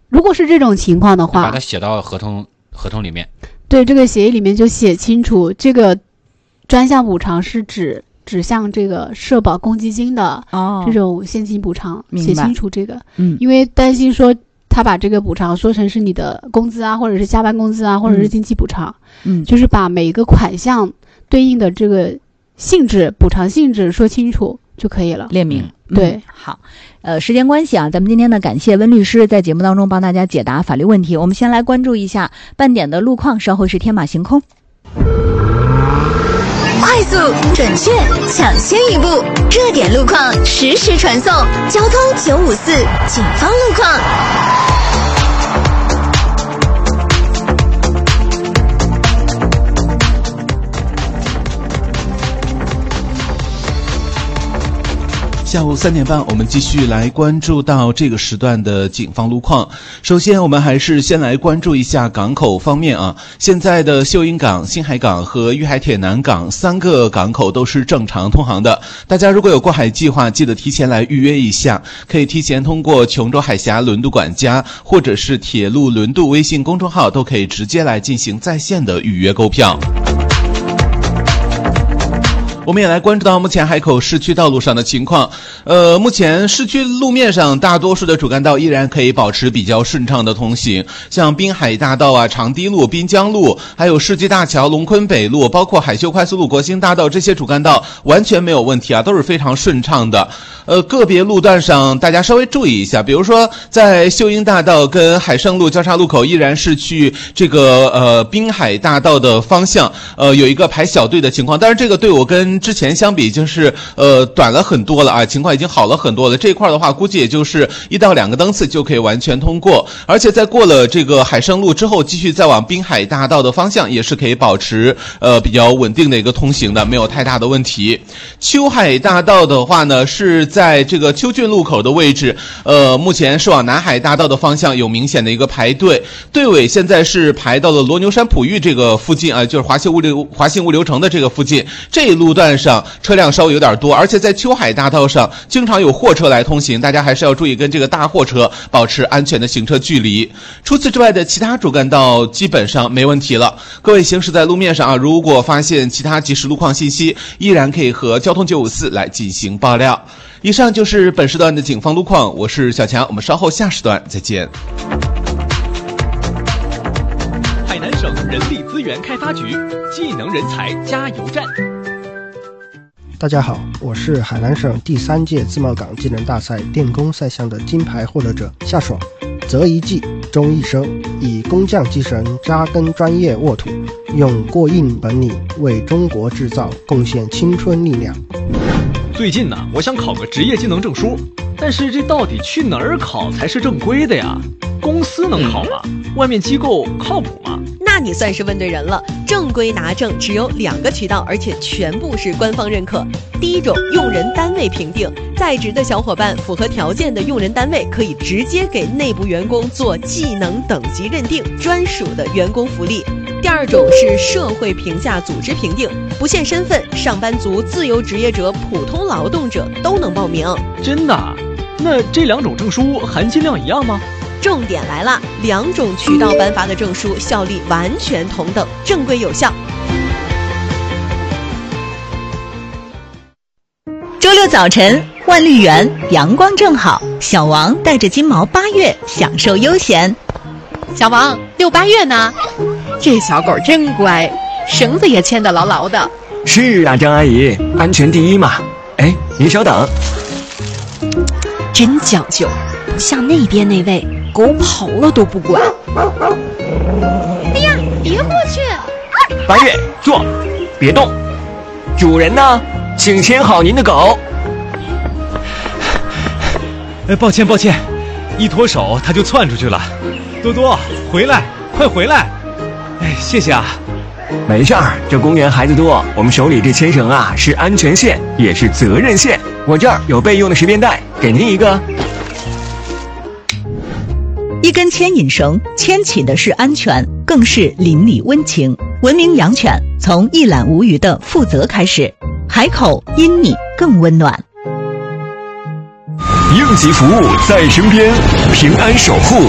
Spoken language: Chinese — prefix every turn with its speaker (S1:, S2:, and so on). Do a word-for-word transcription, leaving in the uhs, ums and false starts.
S1: 如果是这种情况的话，
S2: 把它写到合同合同里面。
S1: 对，这个协议里面就写清楚，这个专项补偿是指指向这个社保公积金的这种现金补偿，哦、写清楚这个。嗯，因为担心说他把这个补偿说成是你的工资啊，或者是加班工资啊，或者是经济补偿。嗯，就是把每一个款项对应的这个性质、补偿性质说清楚就可以了，
S3: 列明。
S1: 嗯、对、
S3: 嗯，好。呃，时间关系啊，咱们今天呢感谢温律师在节目当中帮大家解答法律问题。我们先来关注一下半点的路况，稍后是天马行空。
S4: 快速、准确、抢先一步，热点路况实时传送。交通九五四，警方路况。
S5: 下午三点半，我们继续来关注到这个时段的警方路况。首先，我们还是先来关注一下港口方面啊。现在的秀英港、新海港和粤海铁南港三个港口都是正常通航的。大家如果有过海计划，记得提前来预约一下，可以提前通过琼州海峡轮渡管家或者是铁路轮渡微信公众号，都可以直接来进行在线的预约购票。我们也来关注到目前海口市区道路上的情况。呃，目前市区路面上大多数的主干道依然可以保持比较顺畅的通行，像滨海大道啊、长堤路、滨江路，还有世纪大桥、龙昆北路，包括海秀快速路、国兴大道，这些主干道完全没有问题啊，都是非常顺畅的。呃，个别路段上大家稍微注意一下，比如说在秀英大道跟海盛路交叉路口，依然是去这个呃滨海大道的方向，呃有一个排小队的情况，但是这个队伍跟之前相比就是呃短了很多了啊，情况已经好了很多了。这一块的话，估计也就是一到两个灯次就可以完全通过，而且在过了这个海盛路之后，继续再往滨海大道的方向，也是可以保持呃比较稳定的一个通行的，没有太大的问题。秋海大道的话呢，是在这个秋郡路口的位置，呃，目前是往南海大道的方向有明显的一个排队，队尾现在是排到了罗牛山璞玉这个附近啊，就是华信物流华信物流城的这个附近，这一路段上车辆稍微有点多，而且在秋海大道上经常有货车来通行，大家还是要注意跟这个大货车保持安全的行车距离。除此之外的其他主干道基本上没问题了。各位行驶在路面上啊，如果发现其他即时路况信息，依然可以和交通九五四来进行爆料。以上就是本时段的警方路况，我是小强，我们稍后下时段再见。
S6: 海南省人力资源开发局技能人才加油站。
S7: 大家好，我是海南省第三届自贸港技能大赛电工赛项的金牌获得者夏爽。择一技终一生，以工匠精神扎根专业沃土，用过硬本领为中国制造贡献青春力量。
S6: 最近呢，我想考个职业技能证书，但是这到底去哪儿考才是正规的呀？公司能考吗？外面机构靠谱吗？
S8: 那你算是问对人了。正规拿证只有两个渠道，而且全部是官方认可。第一种，用人单位评定，在职的小伙伴符合条件的用人单位可以直接给内部员工做技能等级认定，专属的员工福利。第二种是社会评价组织评定，不限身份，上班族、自由职业者、普通劳动者都能报名。
S6: 真的？那这两种证书含金量一样吗？
S8: 重点来了，两种渠道颁发的证书效力完全同等，正规有效。
S4: 周六早晨，万绿园阳光正好，小王带着金毛八月享受悠闲。
S9: 小王，遛八月呢？这小狗真乖，绳子也牵得牢牢的。
S10: 是啊，张阿姨，安全第一嘛。哎，您稍等。
S9: 真讲究，像那边那位，狗跑了都不管。
S11: 哎呀，别过去！
S10: 八月，坐，别动。主人呢？请牵好您的狗。
S6: 哎，抱歉抱歉，一脱手它就窜出去了。多多，回来，快回来！哎，谢谢啊。
S10: 没事儿，这公园孩子多，我们手里这牵绳啊是安全线，也是责任线。我这儿有备用的十便带，给您一个。
S4: 一根牵引绳，牵起的是安全，更是邻里温情。文明养犬，从一览无余的负责开始。海口因你更温暖。
S12: 应急服务在身边，平安守护